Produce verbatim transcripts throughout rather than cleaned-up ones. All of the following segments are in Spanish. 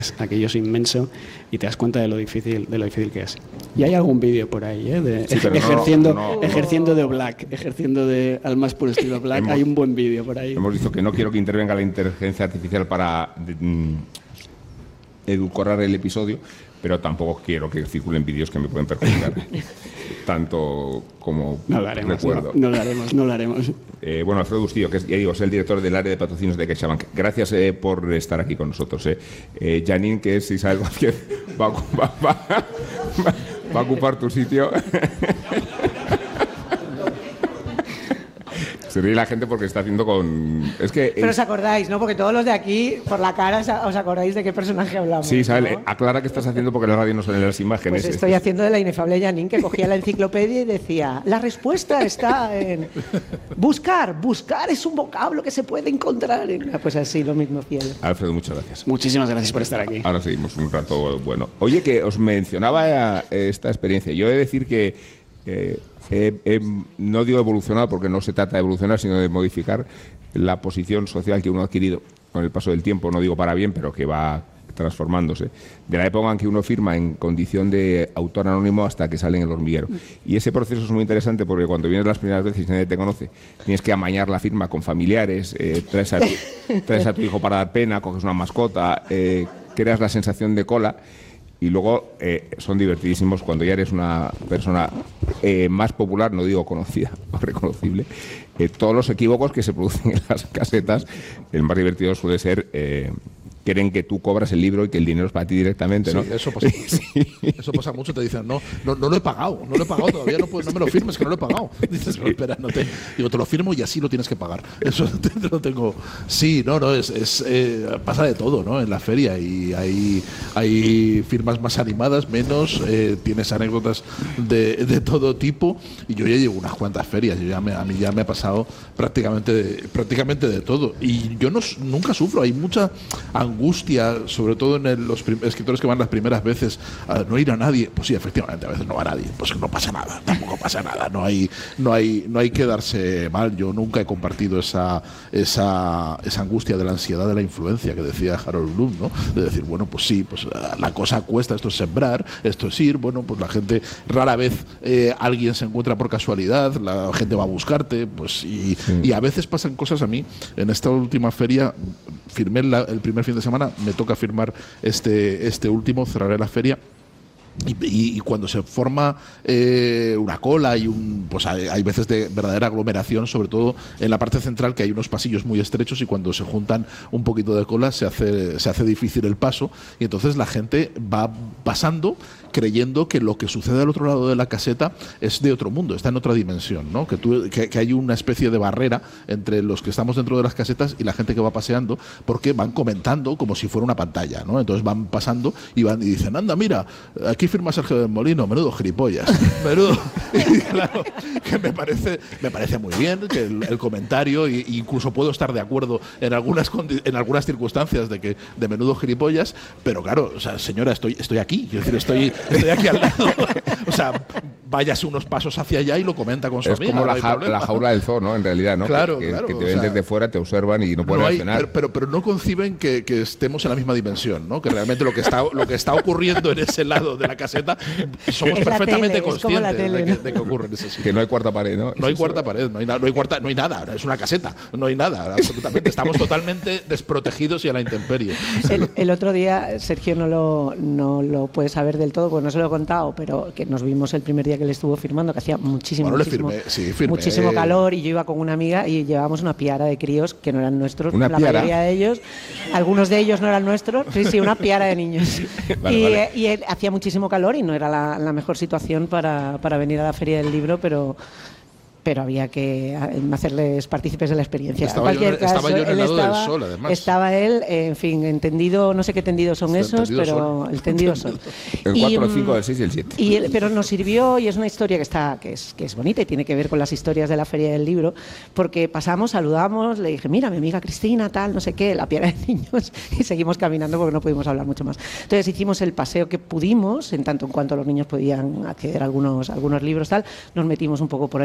aquello es inmenso y te das cuenta de lo difícil, de lo difícil que es. Y hay algún vídeo por ahí, ¿eh? De, sí, ejerciendo, no, no, ejerciendo de Black, ejerciendo de al más puro estilo Black. Hemos, hay un buen vídeo por ahí. Hemos dicho que no quiero que intervenga la inteligencia artificial para mm, edulcorar el episodio, pero tampoco quiero que circulen vídeos que me pueden perjudicar tanto como no lo haremos, recuerdo. No, no lo haremos, no lo haremos. Eh, bueno, Alfredo Bustillo, que es, ya digo, es el director del área de patrocinios de CaixaBank. Gracias eh, por estar aquí con nosotros. Eh. Eh, Janine, que es Isabel Vázquez, va, va, va, va, va a ocupar tu sitio. Se ríe la gente porque está haciendo con... Es que, Pero es... os acordáis, ¿no? Porque todos los de aquí, por la cara, os acordáis de qué personaje hablamos. Sí, Isabel, ¿no? eh, aclara que estás haciendo porque en la radio no salen las imágenes. Pues estoy haciendo de la inefable Janine, que cogía la enciclopedia y decía, la respuesta está en buscar. Buscar es un vocablo que se puede encontrar en... Pues así, lo mismo, fiel. Alfredo, muchas gracias. Muchísimas gracias por estar aquí. Ahora seguimos un rato bueno. Oye, que os mencionaba esta experiencia. Yo he de decir que... Eh, Eh, eh, no digo evolucionar porque no se trata de evolucionar, sino de modificar la posición social que uno ha adquirido con el paso del tiempo, no digo para bien, pero que va transformándose, de la época en que uno firma en condición de autor anónimo hasta que sale en El Hormiguero. Y ese proceso es muy interesante porque cuando vienes las primeras veces y nadie te conoce, tienes que amañar la firma con familiares, eh, traes, a tu, traes a tu hijo para dar pena, coges una mascota, eh, creas la sensación de cola. Y luego eh, son divertidísimos cuando ya eres una persona eh, más popular, no digo conocida o reconocible. Eh, todos los equívocos que se producen en las casetas, el más divertido suele ser... Eh, quieren que tú cobras el libro y que el dinero es para ti directamente, ¿no? Sí, eso pasa mucho. Sí. Eso pasa mucho. Te dicen, no, no, no lo he pagado, no lo he pagado todavía, no, puedes, no me lo firmes, que no lo he pagado. Dices, no, espera, no te... Digo, te lo firmo y así lo tienes que pagar. Eso te, te lo tengo... Sí, no, no, es, es eh, pasa de todo, ¿no? En la feria y hay, hay firmas más animadas, menos, eh, tienes anécdotas de, de todo tipo y yo ya llevo unas cuantas ferias, yo ya me, a mí ya me ha pasado prácticamente de, prácticamente de todo y yo no, nunca sufro, hay mucha angustia, sobre todo en el, los escritores que van las primeras veces, a no ir a nadie. Pues sí, efectivamente, a veces no va nadie, pues no pasa nada, tampoco pasa nada, no hay, no hay, no hay que darse mal. Yo nunca he compartido esa, esa, esa angustia de la ansiedad de la influencia que decía Harold Bloom, ¿no? De decir, bueno, pues sí, pues la cosa cuesta, esto es sembrar, esto es ir, bueno, pues la gente, rara vez eh, alguien se encuentra por casualidad, la gente va a buscarte, pues y, sí. y a veces pasan cosas a mí. En esta última feria firmé la, el primer fin de semana, me toca firmar este, este último, cerraré la feria. Y, y, y cuando se forma eh, una cola y un, pues hay, hay veces de verdadera aglomeración, sobre todo en la parte central, que hay unos pasillos muy estrechos y cuando se juntan un poquito de cola se hace, se hace difícil el paso y entonces la gente va pasando creyendo que lo que sucede al otro lado de la caseta es de otro mundo, está en otra dimensión, ¿no? Que, tú, que, que hay una especie de barrera entre los que estamos dentro de las casetas y la gente que va paseando, porque van comentando como si fuera una pantalla, ¿no? Entonces van pasando y van y dicen, anda, mira, aquí firma Sergio del Molino, menudo gilipollas, menudo. Y claro, que me parece, me parece muy bien que el, el comentario, e incluso puedo estar de acuerdo en algunas en algunas circunstancias de que de menudo gilipollas, pero claro, o sea, señora, estoy, estoy aquí, quiero decir, estoy Estoy aquí al lado. O sea, váyase unos pasos hacia allá y lo comenta con su es amiga. Es como no la, ja problema, la jaula ¿no? del zoo, ¿no? En realidad, ¿no? Claro, que, claro. Que te o ven sea, desde fuera, te observan y no pueden no hay, reaccionar. Pero, pero, pero no conciben que, que estemos en la misma dimensión, ¿no? Que realmente lo que está, lo que está ocurriendo en ese lado de la caseta somos es perfectamente tele, conscientes tele, de, que, ¿no? de que ocurre en ese sitio. Que no hay cuarta pared, ¿no? No hay cuarta pared, no hay, na no hay cuarta, no hay nada, es una caseta, no hay nada, absolutamente. Estamos totalmente desprotegidos y a la intemperie. El, el otro día, Sergio no lo, no lo puede saber del todo, pues no se lo he contado, pero que nos vimos el primer día que le estuvo firmando, que hacía muchísimo, bueno, muchísimo, le firmé, sí, firmé. muchísimo calor y yo iba con una amiga y llevábamos una piara de críos que no eran nuestros, ¿Una la piara? mayoría de ellos, algunos de ellos no eran nuestros, sí, sí, una piara de niños. Vale, y, vale. y hacía muchísimo calor y no era la, la mejor situación para, para venir a la Feria del Libro, pero... pero había que hacerles partícipes de la experiencia. Estaba, en cualquier yo, caso, estaba yo en el lado estaba, del sol, además. Estaba él, en fin, entendido, no sé qué tendidos son Está esos, pero sol. el tendido sol. El y, cuatro, el cinco, el seis y el siete. Y el, pero nos sirvió, y es una historia que está que es, que es bonita y tiene que ver con las historias de la Feria del Libro, porque pasamos, saludamos, le dije, mira, mi amiga Cristina, tal, no sé qué, la piara de niños, y seguimos caminando porque no pudimos hablar mucho más. Entonces hicimos el paseo que pudimos, en tanto en cuanto los niños podían acceder a algunos, algunos libros, tal, nos metimos un poco por el parque,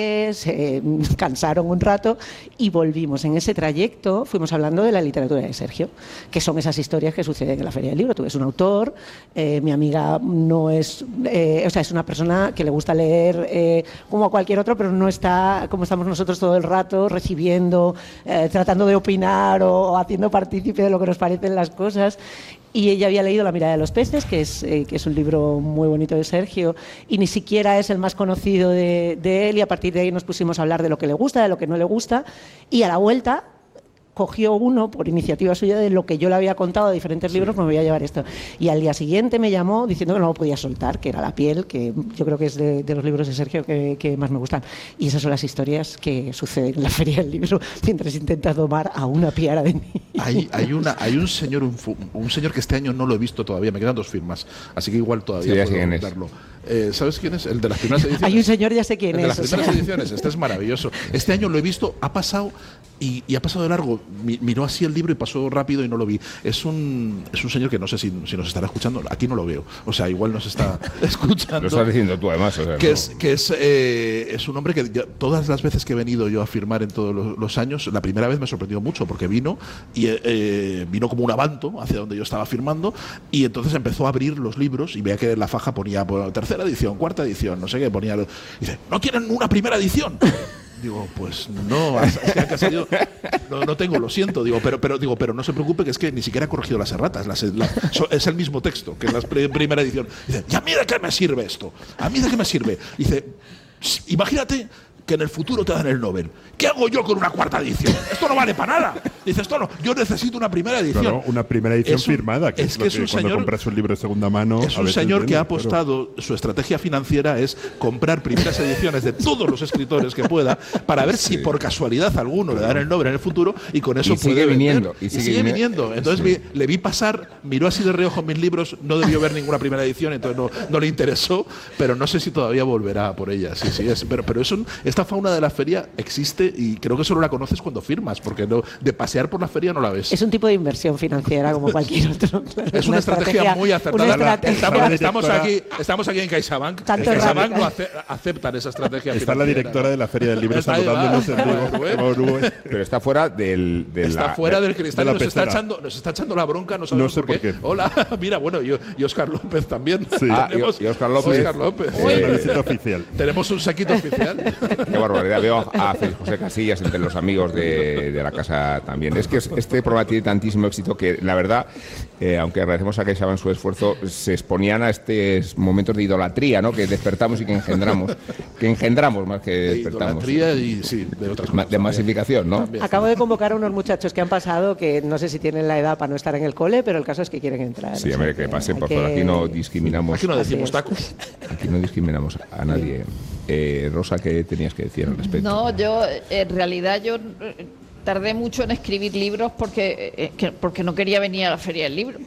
parque, se cansaron un rato y volvimos. En ese trayecto fuimos hablando de la literatura de Sergio, que son esas historias que suceden en la Feria del Libro. Tú eres un autor, eh, mi amiga no es, eh, o sea, es una persona que le gusta leer eh, como a cualquier otro, pero no está como estamos nosotros todo el rato, recibiendo, eh, tratando de opinar o, o haciendo partícipe de lo que nos parecen las cosas. Y ella había leído La mirada de los peces, que es, eh, que es un libro muy bonito de Sergio, y ni siquiera es el más conocido de, de él, y a partir de ahí nos pusimos a hablar de lo que le gusta, de lo que no le gusta, y a la vuelta cogió uno, por iniciativa suya, de lo que yo le había contado de diferentes sí. libros, pues me voy a llevar esto. Y al día siguiente me llamó diciendo que no lo podía soltar, que era La piel, que yo creo que es de, de los libros de Sergio que, que más me gustan. Y esas son las historias que suceden en la Feria del Libro mientras intentas domar a una piara de niños. Hay, hay, una, hay un señor un, un señor que este año no lo he visto todavía, me quedan dos firmas, así que igual todavía sí, puedo contarlo. Eh, ¿Sabes quién es? El de las primeras ediciones. Hay un señor, ya sé quién el es. de las primeras o sea. ediciones, este es maravilloso. Este año lo he visto, ha pasado y, y ha pasado de largo. Mi, miró así el libro y pasó rápido y no lo vi. Es un, es un señor que no sé si, si nos estará escuchando, aquí no lo veo. O sea, igual nos está escuchando. Lo estás diciendo tú además. O sea, que no. es, que es, eh, es un hombre que ya, todas las veces que he venido yo a firmar en todos los, los años, la primera vez me sorprendió mucho porque vino y eh, vino como un avanto hacia donde yo estaba firmando y entonces empezó a abrir los libros y veía que en la faja ponía por tercera edición, cuarta edición, no sé qué, ponía. Y dice, ¿no quieren una primera edición? Digo, pues no, es que ha salido, no, no tengo, lo siento, digo, pero, pero, digo, pero no se preocupe que es que ni siquiera he corregido las erratas, las, la, so, es el mismo texto que en la primera edición. Dice, ¿y a mí de qué me sirve esto? ¿A mí de qué me sirve? Dice, imagínate que en el futuro te dan el Nobel. ¿Qué hago yo con una cuarta edición? Esto no vale para nada. Dice, esto no, yo necesito una primera edición. Claro, una primera edición es un, firmada, que es, es que, que es un cuando señor, compras un libro de segunda mano. Es un señor viene, que ha apostado, pero... su estrategia financiera es comprar primeras ediciones de todos los escritores que pueda para ver sí. si por casualidad alguno le dan el Nobel en el futuro y con eso y puede sigue vender. viniendo. Y, y sigue, sigue viniendo. Entonces sí. vi, le vi pasar, miró así de reojo mis libros, no debió ver ninguna primera edición, entonces no, no le interesó, pero no sé si todavía volverá por ella. Sí, sí, es, pero, pero es un, esta fauna de la feria existe y creo que solo la conoces cuando firmas, porque no, de pasear por la feria no la ves. Es un tipo de inversión financiera como cualquier otro. Claro, es una, una estrategia, estrategia muy acertada. Estrategia. Estamos, estamos, aquí, estamos aquí en CaixaBank. Tanto en CaixaBank no ace, aceptan esa estrategia Está financiera. la directora de la Feria del Libro saludándonos en vivo. Pero está fuera del, de está la, fuera de, del cristal y nos está, echando, nos está echando la bronca, no sabemos no sé por, qué. por qué. Hola, mira, bueno, yo, y Oscar López también. Sí. Ah, Tenemos, y Oscar López. Oscar López. Eh, una visita oficial. Tenemos un saquito oficial. Qué barbaridad. Veo a José Casillas entre los amigos de, de la casa también. Es que este programa tiene tantísimo éxito que, la verdad, eh, aunque agradecemos a CaixaBank su esfuerzo, se exponían a estos momentos de idolatría, ¿no? Que despertamos y que engendramos. Que engendramos más que despertamos. De idolatría y, sí, de otras cosas. De masificación, ¿no? También. Acabo de convocar a unos muchachos que han pasado, que no sé si tienen la edad para no estar en el cole, pero el caso es que quieren entrar. Sí, a ver, que pasen, por favor. Aquí no discriminamos. Aquí no decimos tacos. Aquí no discriminamos a nadie. Eh, Rosa, ¿qué tenías que decir al respecto? No, yo, en realidad, yo tardé mucho en escribir libros porque, eh, que, porque no quería venir a la Feria del Libro.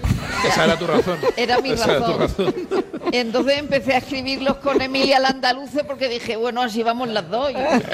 Esa era tu razón. Era mi Esa razón. Era tu razón. Entonces empecé a escribirlos con Emilia Landaluce porque dije, bueno, así vamos las dos.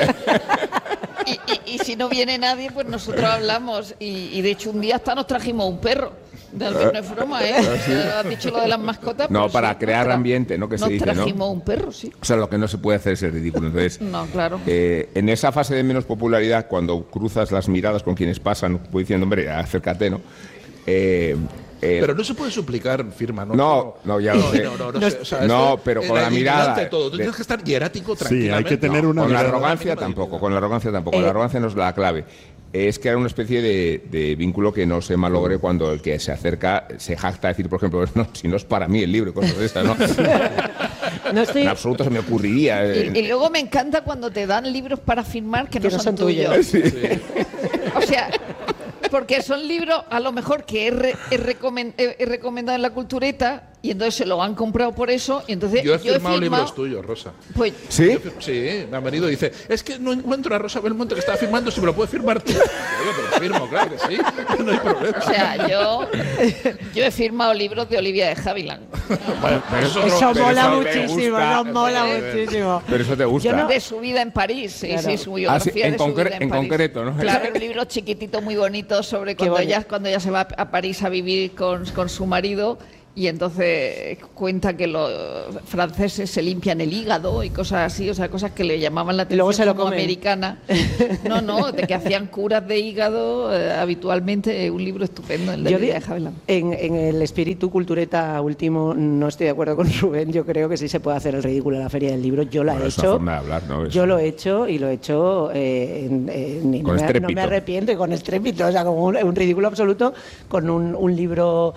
Y, y, y si no viene nadie, pues nosotros hablamos. Y, y de hecho, un día hasta nos trajimos un perro. De no es broma, ¿eh? ¿Sí? ¿Has dicho lo de las mascotas? No, pues para sí, crear tra- ambiente, ¿no? Que se dice, ¿no? Nos trajimos un perro, sí. O sea, lo que no se puede hacer es ser ridículo. Entonces, no, claro. Eh, en esa fase de menos popularidad, cuando cruzas las miradas con quienes pasan, pues diciendo, hombre, acércate, ¿no? Eh, Eh, pero no se puede suplicar firma, ¿no? No, no, ya lo sé. No, no, no, no, o sea, no esto, pero con la mirada. Todo. Tú de, tienes que estar hierático sí, tranquilamente. hay que tener una no, con mirada. la arrogancia tampoco, con la arrogancia tampoco. Eh, la arrogancia no es la clave. Es crear una especie de, de vínculo que no se malogre cuando el que se acerca se jacta a decir, por ejemplo, no, si no es para mí el libro, cosas de esas, ¿no? No estoy... En absoluto se me ocurriría. Y, y luego me encanta cuando te dan libros para firmar que, que no, no son, son tuyos. tuyos. Sí. Sí. O sea, porque son libros a lo mejor que he, re, he, recomend, he, he recomendado en la Cultureta y entonces se lo han comprado por eso y entonces yo he yo firmado he firmado libros tuyos, Rosa. Pues, ¿sí? Yo, sí, me han venido y dice, es que no encuentro a Rosa Belmonte que estaba firmando, si me lo puedes firmar tú. Yo te lo firmo, claro que sí, no hay problema. O sea, yo, yo he firmado libros de Olivia de Havilland. Bueno, pero eso eso otro, mola eso muchísimo, eso mola muchísimo. Pero eso te gusta. No, de su vida en París, sí, claro. sí, su biografía ah, sí, en de su concre- vida en, en París. concreto, ¿no? Claro, un libro chiquitito muy bonito sobre cuando ella, cuando ella se va a París a vivir con, con su marido y entonces cuenta que los franceses se limpian el hígado y cosas así, o sea, cosas que le llamaban la atención luego se lo como comen. americana. No, no, de que hacían curas de hígado eh, habitualmente, un libro estupendo, el de Yo Lidia di- de Havilland. en, en el espíritu cultureta último no estoy de acuerdo con Rubén. Yo creo que sí se puede hacer el ridículo en la Feria del Libro. Yo lo Bueno, he es una hecho. forma de hablar, ¿no? Es- Yo lo he hecho y lo he hecho eh, en- en- y Con no, me, no estrépito. me arrepiento y con estrépito. O sea, como un, un ridículo absoluto con un, un libro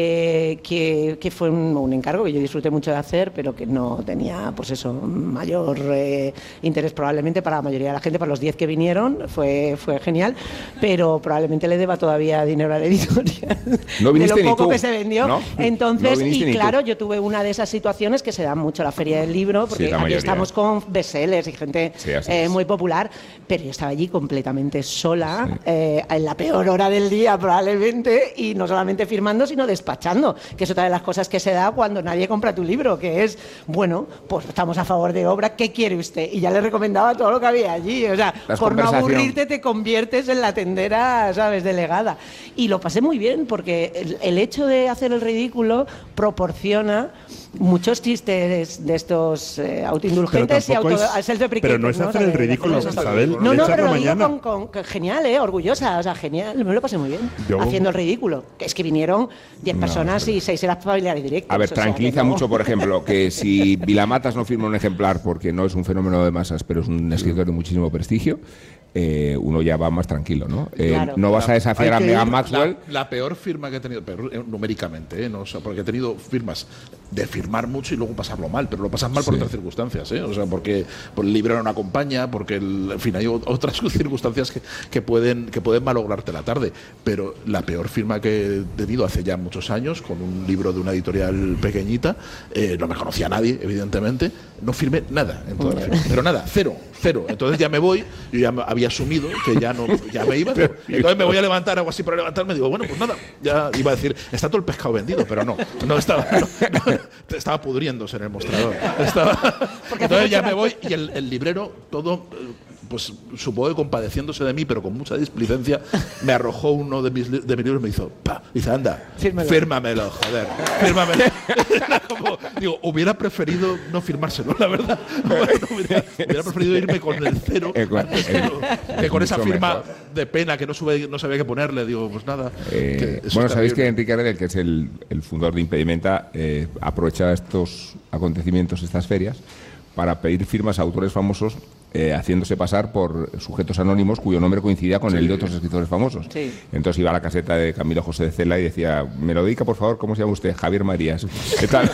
eh, que, que fue un, un encargo que yo disfruté mucho de hacer, pero que no tenía, pues eso, mayor eh, interés probablemente para la mayoría de la gente. Para los diez que vinieron fue, fue genial, pero probablemente le deba todavía dinero a la editorial No viniste de ni lo poco tú, que se vendió. ¿no? Entonces, No viniste y ni tú. claro, yo tuve una de esas situaciones que se dan mucho en la Feria del Libro, porque Sí, la aquí mayoría. estamos con bestsellers y gente Sí, así eh, es. muy popular, pero yo estaba allí completamente sola, eh, en la peor hora del día probablemente, y no solamente firmando, sino despachando, que es otra de las cosas que se da cuando nadie compra tu libro, que es, bueno, pues estamos a favor de obra, ¿qué quiere usted? Y ya le recomendaba todo lo que había allí, o sea, Las por no conversación. aburrirte te conviertes en la tendera, ¿sabes?, delegada. Y lo pasé muy bien, porque el, el hecho de hacer el ridículo proporciona muchos chistes de estos eh, autoindulgentes y tampoco auto, es- self-deprecating, pero no es ¿no? hacer O sea, el de- de ridículo, hacer esas- Isabel, No, le no, echas pero la lo digo mañana. con, con- con- genial, ¿eh? Orgullosa, o sea, genial, me lo pasé muy bien Yo- haciendo el ridículo. Es que vinieron diez personas y seis eran familiares directos. A ver, o sea, que tranquiliza no. mucho, por ejemplo, que si Vilamatas no firma un ejemplar porque no es un fenómeno de masas, pero es un escritor de muchísimo prestigio, eh, uno ya va más tranquilo, ¿no? Eh, Claro. no vas a desafiar Hay a que Meghan ir- Maxwell. La, la peor firma que he tenido, pero, eh, numéricamente, ¿eh? No, o sea, porque he tenido firmas de firmar mucho y luego pasarlo mal, pero lo pasas mal por Sí. otras circunstancias, ¿eh? O sea, porque por el libro no acompaña, porque el, en fin, hay o- otras circunstancias que, que pueden que pueden malograrte la tarde. Pero la peor firma que he tenido hace ya muchos años, con un libro de una editorial pequeñita, eh, no me conocía nadie, evidentemente, no firmé nada en toda la firma, pero nada, cero, cero. Entonces ya me voy, yo ya me había asumido que ya no, ya me iba, pero- entonces me voy a levantar algo así para levantarme, digo, bueno, pues nada, ya iba a decir, está todo el pescado vendido, pero no, no estaba, no, no, estaba pudriéndose en el mostrador. Estaba, entonces ya me voy y el, el librero todo, eh, pues supongo que compadeciéndose de mí, pero con mucha displicencia, me arrojó uno de mis, li- de mis libros y me hizo, pa, dice, anda, Fírmelo. fírmamelo, joder, fírmamelo. Era como, digo, hubiera preferido no firmárselo, la verdad. Bueno, hubiera, hubiera preferido irme con el cero Eh, con- antes que, eh, no- que con esa mucho firma mejor. de pena que no, sube, no sabía qué ponerle. Digo, pues nada. Eh, que eso bueno, es sabéis que terrible. Enrique Redel, que es el, el fundador de Impedimenta, eh, aprovecha estos acontecimientos, estas ferias, para pedir firmas a autores famosos, eh, haciéndose pasar por sujetos anónimos cuyo nombre coincidía con el de otros escritores famosos. Sí. Entonces iba a la caseta de Camilo José de Cela y decía, me lo dedica, por favor, ¿cómo se llama usted? Javier Marías. ¿Qué tal?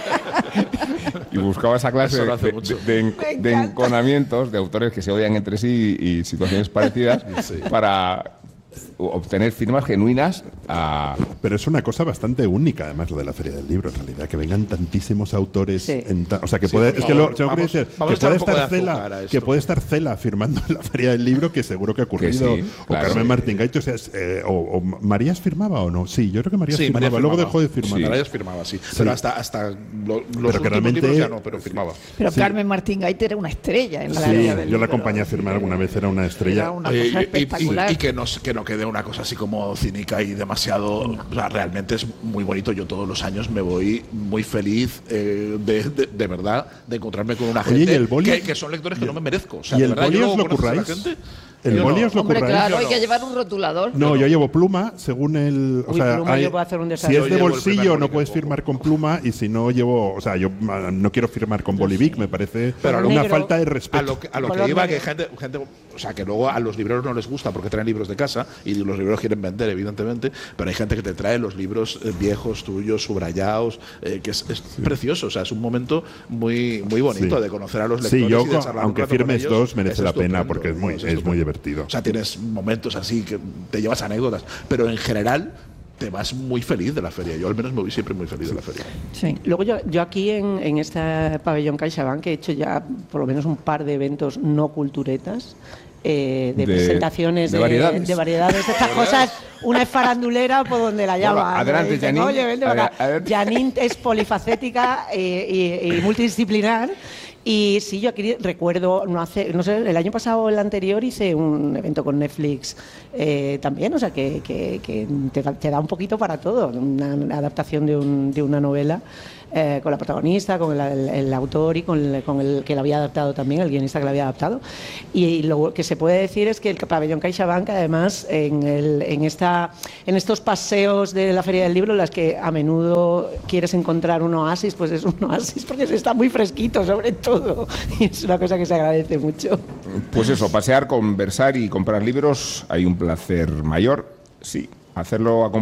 Y buscaba esa clase Eso lo hace de, mucho. de- de en- Me de encanta. enconamientos de autores que se odian entre sí y, y situaciones parecidas para obtener firmas genuinas a... Pero es una cosa bastante única, además, lo de la Feria del Libro, en realidad, que vengan tantísimos autores. Sí. en ta- o sea, que Sí, puede, por es que favor, lo, tengo que vamos- decir, vamos a que echar puede un poco estar de azúcar a Cela, esto. que puede estar Cela firmando en la Feria del Libro, que seguro que ha ocurrido. sí, o claro. Carmen Martín Gaito, o, sea, es, eh, o, o Marías firmaba o no. Sí, yo creo que Marías Sí, firmaba, María luego firmaba. dejó de firmar. Sí. Marías firmaba, sí. Pero hasta, hasta lo- los que últimos realmente- libros ya no, pero firmaba. Pero Sí. Carmen Martín Gaite era una estrella en la Sí, Feria del yo la Libro. acompañé a firmar alguna vez, era una estrella. Era una Oye, cosa y- y- espectacular. Y, y que, no, que no quede una cosa así como cínica y demasiado. O sea, realmente es muy bonito. Yo todos los años me voy muy feliz, eh, de, de, de verdad, de encontrarme con una Oye, gente ¿y el boli? que, que son lectores que no me merezco. O sea, ¿Y de el verdad, boli yo os luego lo conozco a la curráis? gente, ¿El yo boli no. os lo Hombre, curráis? claro, Yo hay no. que llevar un rotulador. No, yo llevo pluma, según el. O Uy, sea, pluma hay- yo puedo hacer un si desastre. es Yo de llevo el primer bolsillo, boli no que puedes pongo. firmar con pluma, y si no llevo. O sea, yo ah, no quiero firmar con Bolivic, me parece Pero una negro, falta de A respeto. lo que, a lo Color que iba, negro. que gente, gente. O sea, que luego a los libreros no les gusta porque traen libros de casa y los libreros quieren vender, evidentemente. Pero hay gente que te trae los libros eh, viejos, tuyos, subrayados, eh, que es, es precioso. O sea, es un momento muy, muy bonito Sí. de conocer a los lectores. Sí, yo, y de charlar un aunque rato con firmes ellos. dos, merece Es la pena estupendo, porque es muy, ¿no? es estupendo. muy divertido. O sea, tienes momentos así que te llevas anécdotas, pero en general te vas muy feliz de la feria. Yo al menos me voy siempre muy feliz de la feria. Sí. Luego yo, yo aquí en, en este pabellón CaixaBank, que he hecho ya por lo menos un par de eventos no culturetas, eh, de, De- presentaciones de variedades. de variedades, de estas cosas. Una es farandulera por donde la llaman. Bueno, adelante, Le dicen, Janine. Oye, vente A para ver, acá. a ver. Janine es polifacética eh, y, y multidisciplinar. Y sí, yo aquí recuerdo, no hace, no sé, el año pasado o el anterior hice un evento con Netflix eh, también, o sea que, que, que te, da- te da un poquito para todo, una, una adaptación de, un, de una novela eh, con la protagonista, con el, el- el autor y con el, con el que la había adaptado también, el guionista que la había adaptado. Y, lo que se puede decir es que el pabellón CaixaBank, además, en, el, en, esta, en estos paseos de la Feria del Libro, en las que a menudo quieres encontrar un oasis, pues es un oasis porque está muy fresquito, sobre todo. Y es una cosa que se agradece mucho. Pues eso, pasear, conversar y comprar libros, hay un placer mayor, sí. Hacerlo acompañado